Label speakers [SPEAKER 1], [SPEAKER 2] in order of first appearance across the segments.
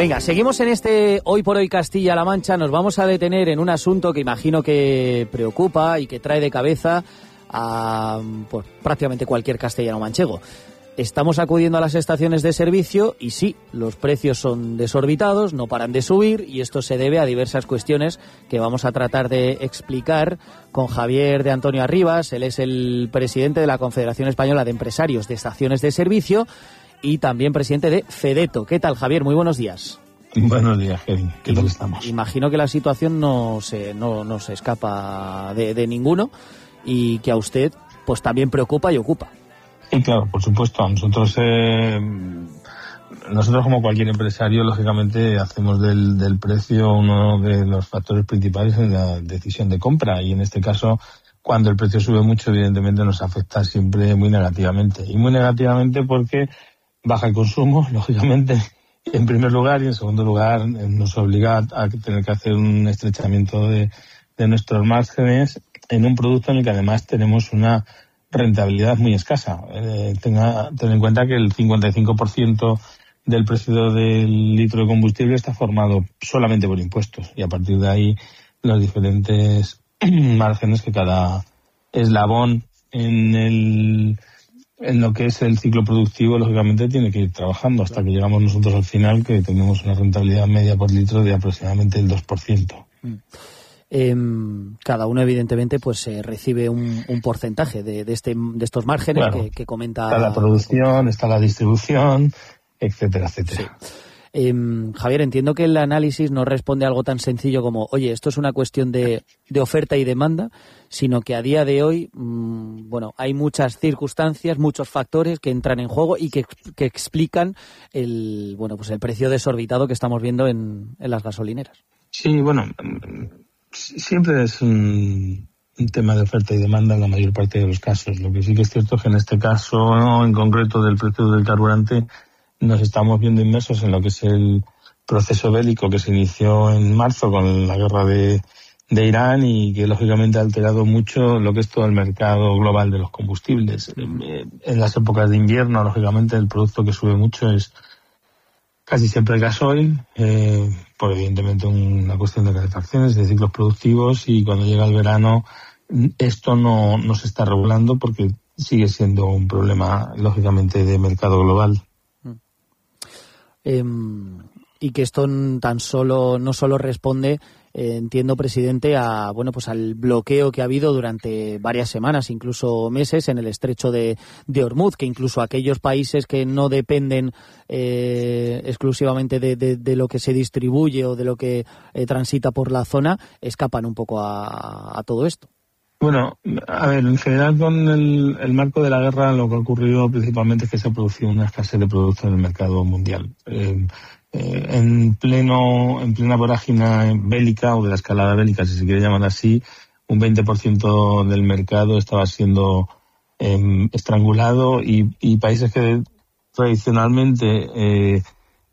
[SPEAKER 1] Venga, seguimos en este Hoy por Hoy Castilla-La Mancha. Nos vamos a detener en un asunto que imagino que preocupa y que trae de cabeza a pues, prácticamente cualquier castellano manchego. Estamos acudiendo a las estaciones de servicio y sí, los precios son desorbitados, no paran de subir, y esto se debe a diversas cuestiones que vamos a tratar de explicar con Javier de Antonio Arribas. Él es el presidente de la Confederación Española de Empresarios de Estaciones de Servicio y también presidente de FEDETO. ¿Qué tal, Javier? Muy buenos días.
[SPEAKER 2] Buenos días, Kevin. ¿Qué tal estamos?
[SPEAKER 1] Imagino que la situación no se escapa de ninguno y que a usted pues también preocupa y ocupa.
[SPEAKER 2] Sí, claro, por supuesto. Nosotros como cualquier empresario, lógicamente, hacemos del precio uno de los factores principales en la decisión de compra. Y en este caso, cuando el precio sube mucho, evidentemente nos afecta siempre muy negativamente. Y muy negativamente porque baja el consumo, lógicamente, en primer lugar, y en segundo lugar nos obliga a tener que hacer un estrechamiento de nuestros márgenes en un producto en el que además tenemos una rentabilidad muy escasa. Ten en cuenta que el 55% del precio del litro de combustible está formado solamente por impuestos, y a partir de ahí los diferentes márgenes que cada eslabón en lo que es el ciclo productivo, lógicamente, tiene que ir trabajando hasta que llegamos nosotros al final, que tenemos una rentabilidad media por litro de aproximadamente el 2%.
[SPEAKER 1] Cada uno, evidentemente, pues recibe un porcentaje de estos márgenes, claro, que comenta.
[SPEAKER 2] Está la producción, está la distribución, etcétera, etcétera.
[SPEAKER 1] Sí. Javier, entiendo que el análisis no responde a algo tan sencillo como, oye, esto es una cuestión de oferta y demanda, sino que a día de hoy, hay muchas circunstancias, muchos factores que entran en juego y que explican el precio desorbitado que estamos viendo en las gasolineras.
[SPEAKER 2] Sí, siempre es un tema de oferta y demanda en la mayor parte de los casos. Lo que sí que es cierto es que en este caso, en concreto del precio del carburante, nos estamos viendo inmersos en lo que es el proceso bélico que se inició en marzo con la guerra de Irán, y que lógicamente ha alterado mucho lo que es todo el mercado global de los combustibles. En las épocas de invierno, lógicamente, el producto que sube mucho es casi siempre el gasoil, por evidentemente una cuestión de calefacciones, de ciclos productivos, y cuando llega el verano esto no se está regulando porque sigue siendo un problema, lógicamente, de mercado global.
[SPEAKER 1] Y que esto no solo responde, entiendo, presidente, al bloqueo que ha habido durante varias semanas, incluso meses, en el estrecho de Hormuz, que incluso aquellos países que no dependen exclusivamente de lo que se distribuye o de lo que transita por la zona, escapan un poco a todo esto.
[SPEAKER 2] Bueno, a ver, en general con el marco de la guerra, lo que ha ocurrido principalmente es que se ha producido una escasez de productos en el mercado mundial. En plena vorágine bélica, o de la escalada bélica, si se quiere llamar así, un 20% del mercado estaba siendo estrangulado, y países que tradicionalmente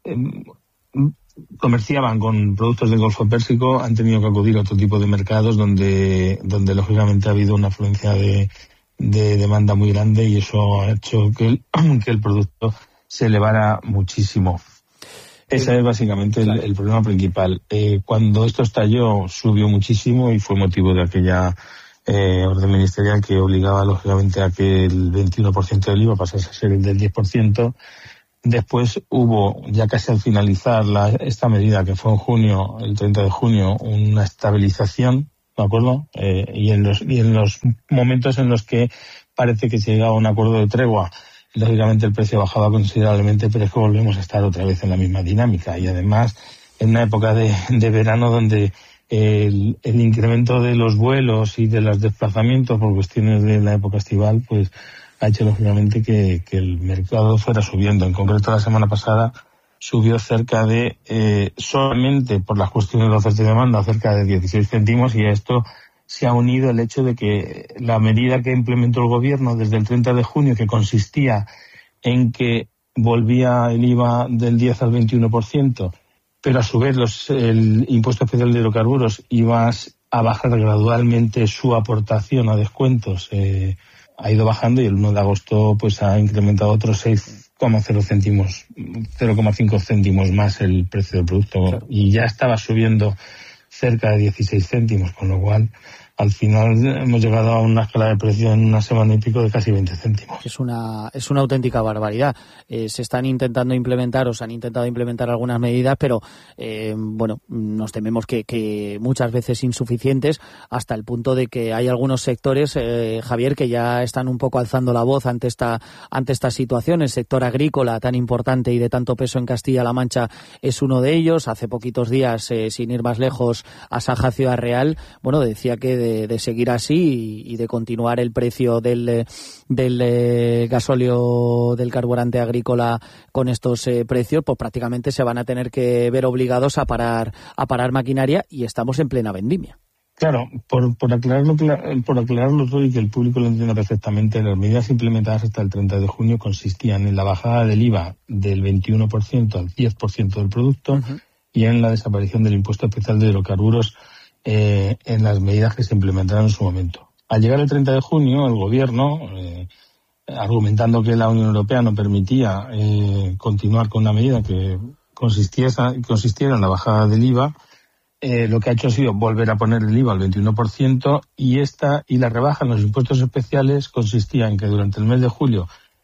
[SPEAKER 2] comerciaban con productos del Golfo Pérsico han tenido que acudir a otro tipo de mercados donde lógicamente ha habido una afluencia de demanda muy grande, y eso ha hecho que el producto se elevara muchísimo. Ese es básicamente el problema principal. Cuando esto estalló, subió muchísimo y fue motivo de aquella orden ministerial que obligaba lógicamente a que el 21% del IVA pasase a ser el del 10%. Después hubo, ya casi al finalizar esta medida, que fue en junio, el 30 de junio, una estabilización, ¿de acuerdo? Y en los momentos en los que parece que se llegaba a un acuerdo de tregua, lógicamente el precio bajaba considerablemente, pero es que volvemos a estar otra vez en la misma dinámica. Y además, en una época de verano donde el incremento de los vuelos y de los desplazamientos por cuestiones de la época estival, pues ha hecho lógicamente que el mercado fuera subiendo. En concreto, la semana pasada subió cerca de, solamente por las cuestiones de oferta y demanda, cerca de 16 céntimos, y a esto se ha unido el hecho de que la medida que implementó el gobierno desde el 30 de junio, que consistía en que volvía el IVA del 10 al 21%, pero a su vez el impuesto especial de hidrocarburos iba a bajar gradualmente su aportación a descuentos, ha ido bajando, y el 1 de agosto pues ha incrementado otros 6 0,5 céntimos más el precio del producto, claro. Y ya estaba subiendo cerca de 16 céntimos, con lo cual al final hemos llegado a una escala de precio en una semana y pico de casi 20 céntimos.
[SPEAKER 1] Es una auténtica barbaridad. Se han intentado implementar algunas medidas, pero nos tememos que muchas veces insuficientes, hasta el punto de que hay algunos sectores, Javier, que ya están un poco alzando la voz ante esta situación. El sector agrícola, tan importante y de tanto peso en Castilla-La Mancha, es uno de ellos. Hace poquitos días, sin ir más lejos, Asaja Ciudad Real, decía que de seguir así y de continuar el precio del gasóleo, del carburante agrícola con estos precios, pues prácticamente se van a tener que ver obligados a parar maquinaria, y estamos en plena vendimia.
[SPEAKER 2] Claro, por aclararlo todo y que el público lo entienda perfectamente, las medidas implementadas hasta el 30 de junio consistían en la bajada del IVA del 21% al 10% del producto, uh-huh, y en la desaparición del impuesto especial de hidrocarburos en las medidas que se implementaron en su momento. Al llegar el 30 de junio, el Gobierno, argumentando que la Unión Europea no permitía continuar con una medida que consistiera en la bajada del IVA, lo que ha hecho ha sido volver a poner el IVA al 21%, y la rebaja en los impuestos especiales consistía en que durante el mes de julio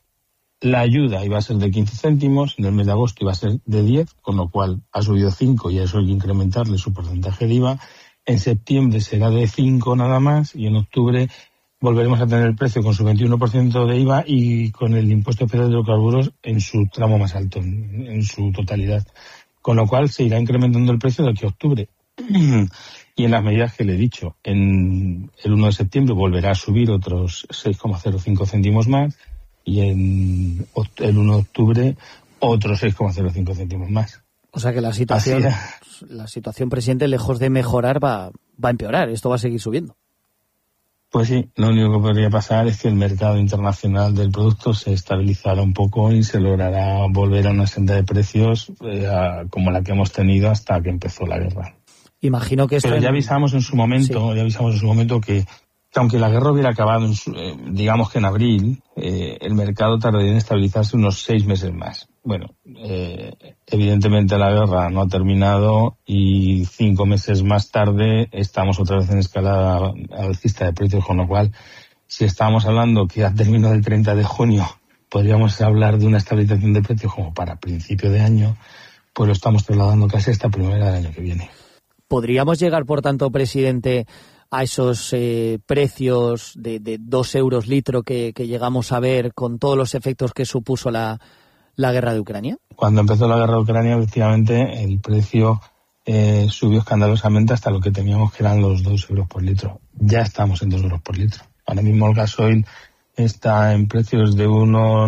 [SPEAKER 2] la ayuda iba a ser de 15 céntimos, en el mes de agosto iba a ser de 10, con lo cual ha subido 5 y a eso hay que incrementarle su porcentaje de IVA. En septiembre será de 5 nada más, y en octubre volveremos a tener el precio con su 21% de IVA y con el impuesto especial de hidrocarburos en su tramo más alto, en su totalidad. Con lo cual se irá incrementando el precio de aquí a octubre. Y en las medidas que le he dicho, en el 1 de septiembre volverá a subir otros 6,05 céntimos más, y en el 1 de octubre otros 6,05 céntimos más.
[SPEAKER 1] O sea que la situación, presidente, lejos de mejorar, va a empeorar. Esto va a seguir subiendo.
[SPEAKER 2] Pues sí, lo único que podría pasar es que el mercado internacional del producto se estabilizará un poco y se logrará volver a una senda de precios como la que hemos tenido hasta que empezó la guerra.
[SPEAKER 1] Imagino que esto...
[SPEAKER 2] Pero ya avisamos en su momento que aunque la guerra hubiera acabado, digamos que en abril, el mercado tardaría en estabilizarse unos 6 meses más. Bueno, evidentemente la guerra no ha terminado y 5 meses más tarde estamos otra vez en escalada alcista de precios, con lo cual, si estábamos hablando que al término del 30 de junio podríamos hablar de una estabilización de precios como para principio de año, pues lo estamos trasladando casi hasta primavera del año que viene.
[SPEAKER 1] ¿Podríamos llegar, por tanto, presidente, a esos precios de 2 euros litro que llegamos a ver con todos los efectos que supuso la guerra de Ucrania?
[SPEAKER 2] Cuando empezó la guerra de Ucrania, efectivamente, el precio subió escandalosamente hasta lo que teníamos, que eran los 2 euros por litro. Ya estamos en 2 euros por litro. Ahora mismo el gasoil está en precios de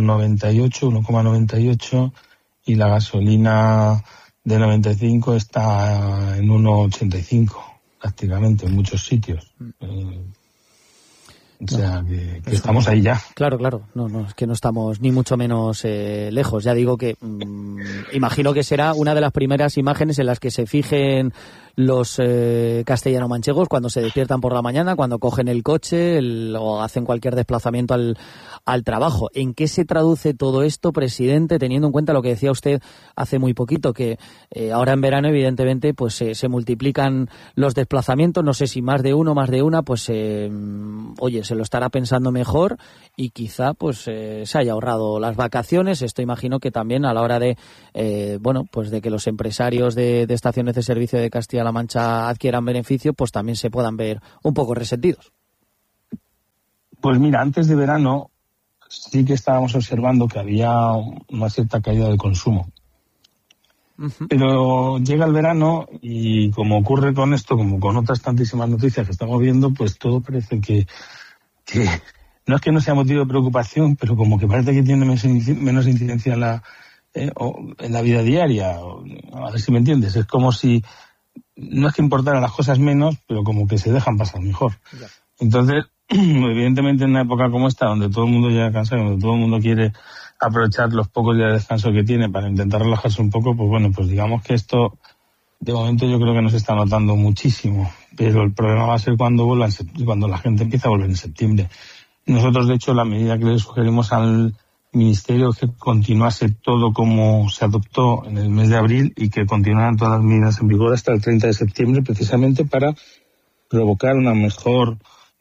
[SPEAKER 2] 1,98 y la gasolina de 95 está en 1,85 prácticamente en muchos sitios. O sea, que estamos ahí ya.
[SPEAKER 1] Claro. No, es que no estamos ni mucho menos lejos. Ya digo que imagino que será una de las primeras imágenes en las que se fijen los castellano-manchegos cuando se despiertan por la mañana, cuando cogen el coche o hacen cualquier desplazamiento al trabajo. ¿En qué se traduce todo esto, presidente, teniendo en cuenta lo que decía usted hace muy poquito, que ahora en verano, evidentemente, pues se multiplican los desplazamientos? No sé si más de uno, más de una, pues se lo estará pensando mejor y quizá pues se haya ahorrado las vacaciones. Esto imagino que también a la hora de de que los empresarios de estaciones de servicio de Castilla-La Mancha adquieran beneficio, pues también se puedan ver un poco resentidos.
[SPEAKER 2] Pues mira, antes de verano sí que estábamos observando que había una cierta caída del consumo. Uh-huh. Pero llega el verano y, como ocurre con esto, como con otras tantísimas noticias que estamos viendo, pues todo parece que no es que no sea motivo de preocupación, pero como que parece que tiene menos incidencia en la vida diaria. A ver si me entiendes. Es como si no es que importaran las cosas menos, pero como que se dejan pasar mejor. Yeah. Entonces, evidentemente, en una época como esta, donde todo el mundo llega cansado, donde todo el mundo quiere aprovechar los pocos días de descanso que tiene para intentar relajarse un poco, pues bueno, pues digamos que esto de momento yo creo que no se está notando muchísimo, pero el problema va a ser cuando la gente empieza a volver en septiembre. Nosotros, de hecho, la medida que le sugerimos al Ministerio que continuase todo como se adoptó en el mes de abril y que continuaran todas las medidas en vigor hasta el 30 de septiembre, precisamente para provocar una mejor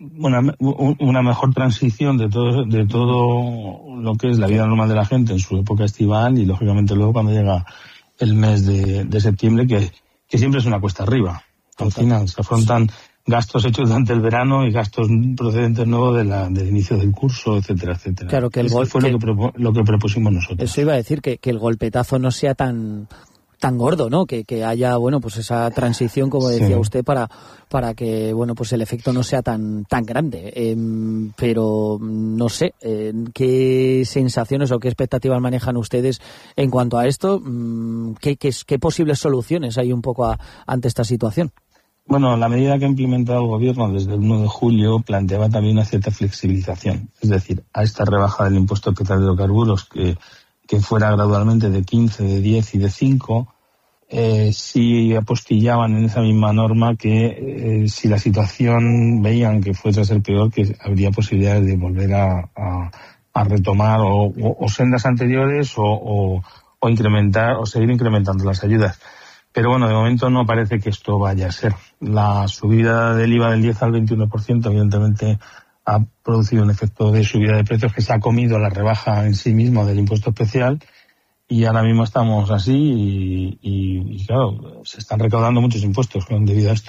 [SPEAKER 2] transición de todo lo que es la vida normal de la gente en su época estival y, lógicamente, luego cuando llega el mes de septiembre, que siempre es una cuesta arriba. Al final se afrontan gastos hechos durante el verano y gastos procedentes nuevos del inicio del curso, etcétera, etcétera.
[SPEAKER 1] Claro, que
[SPEAKER 2] lo que propusimos nosotros.
[SPEAKER 1] Eso iba a decir, que el golpetazo no sea tan gordo, ¿no? Que haya, bueno, pues esa transición, como decía usted, para que, bueno, pues el efecto no sea tan grande. Pero no sé, ¿qué sensaciones o qué expectativas manejan ustedes en cuanto a esto? ¿Qué posibles soluciones hay un poco ante esta situación?
[SPEAKER 2] Bueno, la medida que ha implementado el Gobierno desde el 1 de julio planteaba también una cierta flexibilización. Es decir, a esta rebaja del impuesto especial de hidrocarburos que fuera gradualmente de 15, de 10 y de 5, sí apostillaban en esa misma norma que si la situación veían que fuese a ser peor, que habría posibilidades de volver a retomar o sendas anteriores o incrementar o seguir incrementando las ayudas. Pero bueno, de momento no parece que esto vaya a ser. La subida del IVA del 10 al 21%, evidentemente, ha producido un efecto de subida de precios que se ha comido la rebaja en sí mismo del impuesto especial, y ahora mismo estamos así y claro, se están recaudando muchos impuestos debido a esto.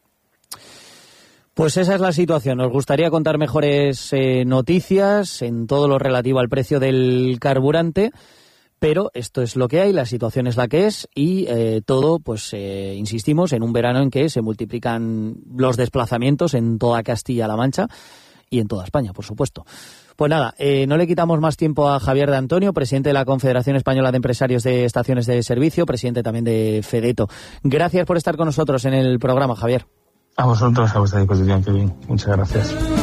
[SPEAKER 1] Pues esa es la situación. Nos gustaría contar mejores noticias en todo lo relativo al precio del carburante, pero esto es lo que hay, la situación es la que es y todo, pues insistimos, en un verano en que se multiplican los desplazamientos en toda Castilla-La Mancha y en toda España, por supuesto. Pues nada, no le quitamos más tiempo a Javier de Antonio, presidente de la Confederación Española de Empresarios de Estaciones de Servicio, presidente también de Fedeto. Gracias por estar con nosotros en el programa, Javier.
[SPEAKER 2] A vosotros, a vuestra disposición, Kevin. Muchas gracias.